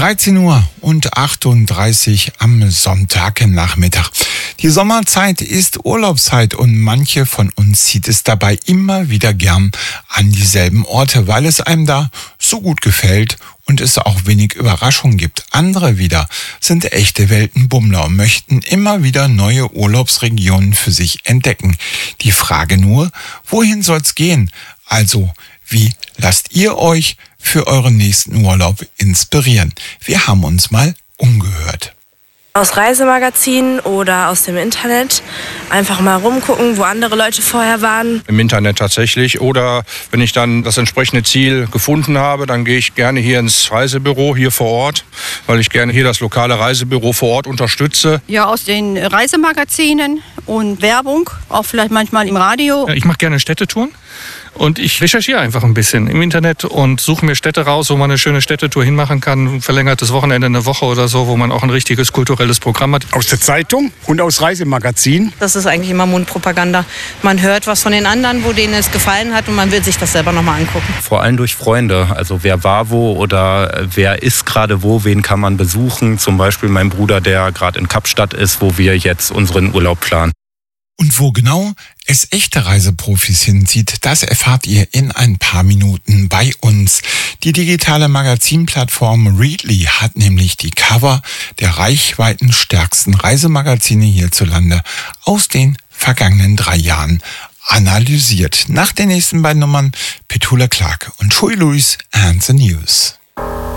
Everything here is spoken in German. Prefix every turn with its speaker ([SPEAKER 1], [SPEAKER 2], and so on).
[SPEAKER 1] 13 Uhr und 38 am Sonntagnachmittag. Die Sommerzeit ist Urlaubszeit und manche von uns zieht es dabei immer wieder gern an dieselben Orte, weil es einem da so gut gefällt und es auch wenig Überraschungen gibt. Andere wieder sind echte Weltenbummler und möchten immer wieder neue Urlaubsregionen für sich entdecken. Die Frage nur, wohin soll's gehen? Also, wie lasst ihr euch für euren nächsten Urlaub inspirieren? Wir haben uns mal umgehört.
[SPEAKER 2] Aus Reisemagazinen oder aus dem Internet einfach mal rumgucken, wo andere Leute vorher waren.
[SPEAKER 3] Im Internet tatsächlich. Oder wenn ich dann das entsprechende Ziel gefunden habe, dann gehe ich gerne hier ins Reisebüro hier vor Ort, weil ich gerne hier das lokale Reisebüro vor Ort unterstütze.
[SPEAKER 4] Ja, aus den Reisemagazinen und Werbung, auch vielleicht manchmal im Radio.
[SPEAKER 5] Ich mache gerne Städtetouren. Und ich recherchiere einfach ein bisschen im Internet und suche mir Städte raus, wo man eine schöne Städtetour hinmachen kann. Ein verlängertes Wochenende, eine Woche oder so, wo man auch ein richtiges kulturelles Programm hat.
[SPEAKER 6] Aus der Zeitung und aus Reisemagazinen.
[SPEAKER 7] Das ist eigentlich immer Mundpropaganda. Man hört was von den anderen, wo denen es gefallen hat und man will sich das selber nochmal angucken.
[SPEAKER 8] Vor allem durch Freunde. Also wer war wo oder wer ist gerade wo, wen kann man besuchen. Zum Beispiel mein Bruder, der gerade in Kapstadt ist, wo wir jetzt unseren Urlaub planen.
[SPEAKER 1] Und wo genau es echte Reiseprofis hinzieht, das erfahrt ihr in ein paar Minuten bei uns. Die digitale Magazinplattform Readly hat nämlich die Cover der reichweitenstärksten Reisemagazine hierzulande aus den vergangenen 3 Jahren analysiert. Nach den nächsten beiden Nummern Petula Clark und Joey Lewis and the News.